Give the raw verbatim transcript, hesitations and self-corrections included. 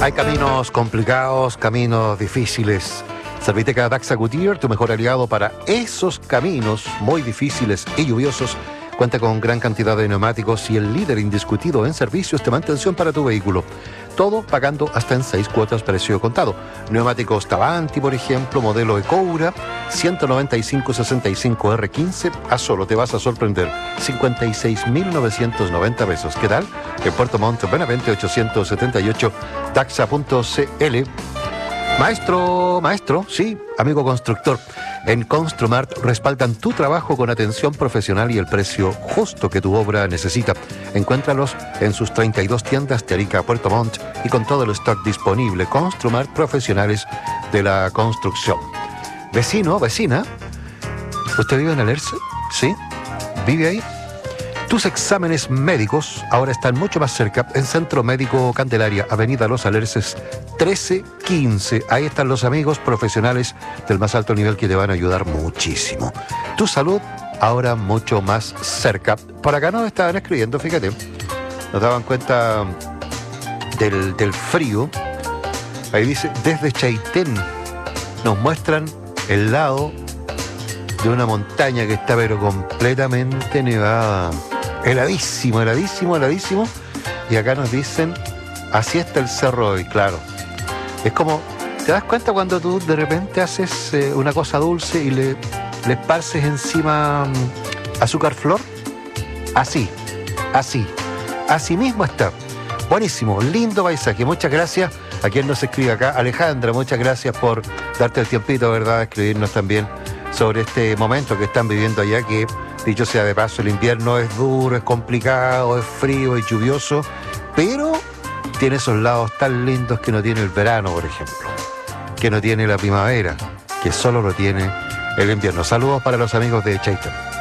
Hay caminos complicados, caminos difíciles. Serviteca Daxa Goodyear, tu mejor aliado para esos caminos muy difíciles y lluviosos. Cuenta con gran cantidad de neumáticos y el líder indiscutido en servicios de mantención para tu vehículo. Todo pagando hasta en seis cuotas precio contado. Neumáticos Tavanti, por ejemplo, modelo Ecoura, ciento noventa y cinco sesenta y cinco R quince, a solo te vas a sorprender, cincuenta y seis mil novecientos noventa pesos. ¿Qué tal? En Puerto Montt, Benavente ochocientos setenta y ocho, daxa punto c l. Maestro, maestro, sí, amigo constructor. En Construmart respaldan tu trabajo con atención profesional y el precio justo que tu obra necesita. Encuéntralos en sus treinta y dos tiendas de Arica, Puerto Montt y con todo el stock disponible. Construmart, profesionales de la construcción. Vecino, vecina, ¿usted vive en Alerce? ¿Sí? ¿Vive ahí? Tus exámenes médicos ahora están mucho más cerca en Centro Médico Candelaria, Avenida Los Alerces trece quince. Ahí están los amigos profesionales del más alto nivel que te van a ayudar muchísimo. Tu salud ahora mucho más cerca. Por acá nos estaban escribiendo, fíjate, nos daban cuenta del, del frío. Ahí dice, desde Chaitén nos muestran el lado de una montaña que está pero completamente nevada. Heladísimo, heladísimo, heladísimo. Y acá nos dicen, así está el cerro hoy, claro. Es como, ¿te das cuenta cuando tú de repente haces eh, una cosa dulce y le, le esparces encima um, azúcar flor? Así, así, así mismo está. Buenísimo, lindo paisaje. Muchas gracias a quien nos escribe acá. Alejandra, muchas gracias por darte el tiempito, ¿verdad?, de escribirnos también sobre este momento que están viviendo allá, que, dicho sea de paso, el invierno es duro, es complicado, es frío, es lluvioso, pero tiene esos lados tan lindos que no tiene el verano, por ejemplo, que no tiene la primavera, que solo lo tiene el invierno. Saludos para los amigos de Chaitén.